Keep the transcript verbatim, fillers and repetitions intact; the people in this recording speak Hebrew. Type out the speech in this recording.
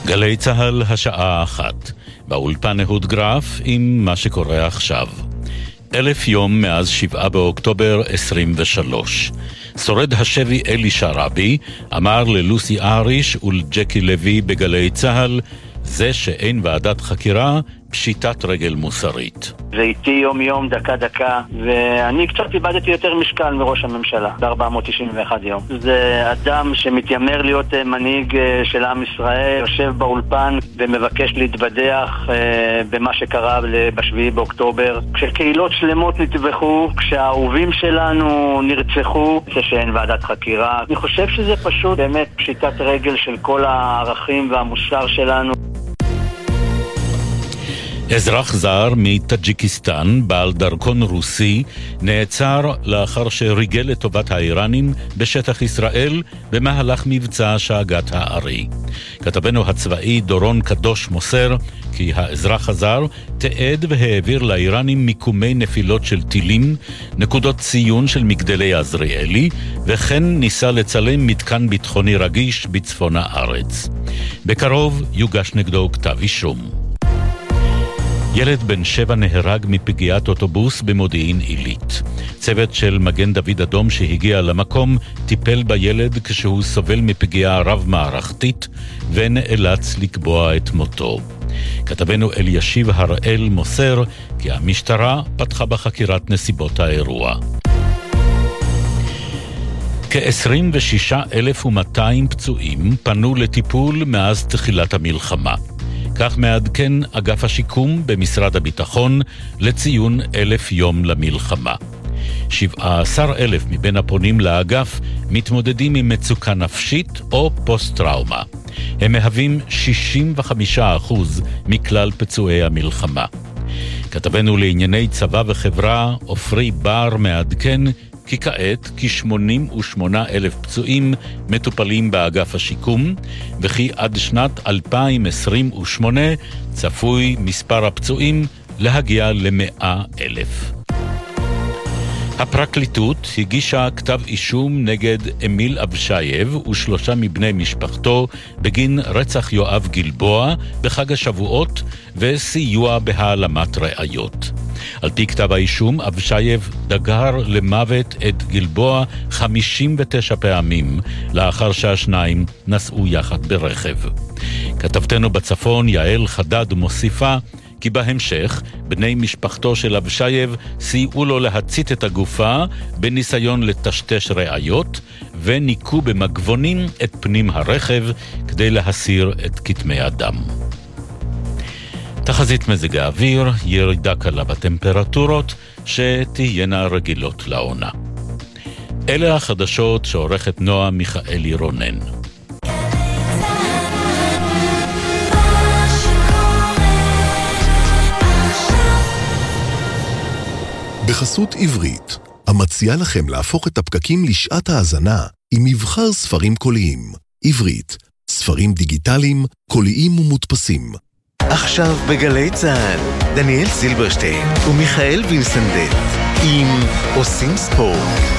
גלי צהל השעה אחת. באולפן אהוד גרף עם מה שקורה עכשיו. אלף יום מאז שבעה באוקטובר עשרים ושלוש. שורד השבי אלי שרבי אמר ללוסי אריש ולג'קי לוי בגלי צהל, זה שאין ועדת חקירה, פשיטת רגל מוסרית. זה איתי יום יום, דקה דקה, ואני קצת איבדתי יותר משקל מראש הממשלה, ב-ארבע מאות תשעים ואחת יום. זה אדם שמתיימר להיות מנהיג של עם ישראל, יושב באולפן ומבקש להתבדח במה שקרה בשביעי באוקטובר. כשקהילות שלמות נטבחו, כשהאהובים שלנו נרצחו, זה שאין ועדת חקירה. אני חושב שזה פשוט באמת פשיטת רגל של כל הערכים והמוסר שלנו. אזרח זר מטאג'יקיסטן, בעל דרכון רוסי, נעצר לאחר שריגל לטובת האיראנים בשטח ישראל במהלך מבצע שאגת הארי. כתבנו הצבאי דורון קדוש מוסר כי האזרח הזר תעד והעביר לאיראנים מיקומי נפילות של טילים, נקודות ציון של מגדלי עזריאלי, וכן ניסה לצלם מתקן ביטחוני רגיש בצפון הארץ. בקרוב יוגש נגדו כתב אישום. ילד בן שבע נהרג מפגיעת אוטובוס במודיעין עילית. צוות של מגן דוד אדום שהגיע למקום טיפל בילד כשהוא סובל מפגיעה רב-מערכתית ונאלץ לקבוע את מותו. כתבנו אלישיב הראל מוסר כי המשטרה פתחה בחקירת נסיבות האירוע. כ-עשרים ושישה אלף ומאתיים פצועים פנו לטיפול מאז תחילת המלחמה. כך מעדכן אגף השיקום במשרד הביטחון לציון אלף יום למלחמה. שבעה עשר אלף מבין הפונים לאגף מתמודדים עם מצוקה נפשית או פוסט-טראומה. הם מהווים שישים וחמישה אחוז מכלל פצועי המלחמה. כתבנו לענייני צבא וחברה, אופרי בר, מעדכן כי כעת כ-שמונים ושמונה אלף פצועים מטופלים באגף השיקום, וכי עד שנת אלפיים עשרים ושמונה צפוי מספר הפצועים להגיע ל-מאה אלף. הפרקליטות הגישה כתב אישום נגד אמיל אבשייב ושלושה מבני משפחתו בגין רצח יואב גלבוע בחג השבועות וסיוע בהעלמת ראיות. על פי כתב האישום, אבשייב דגר למוות את גלבוע חמישים ותשע פעמים לאחר שהשניים נסעו יחד ברכב. כתבתנו בצפון יעל חדד מוסיפה כי בהמשך בני משפחתו של אבשייב סייעו לו להצית את הגופה בניסיון לטשטש ראיות וניקו במגבונים את פנים הרכב כדי להסיר את כתמי הדם. תחזית מזג האוויר, ירידה קלה בטמפרטורות שתהיינה רגילות לעונה. אלה החדשות שעורכת נועה מיכאלי רונן. בחסות עברית, המציעה לכם להפוך את הפקקים לשעת האזנה עם מבחר ספרים קוליים. עברית, ספרים דיגיטליים, קוליים ומודפסים. עכשיו בגלי צהל, דניאל סילברשטיין ומיכאל וינסנדט עם עושים ספורט.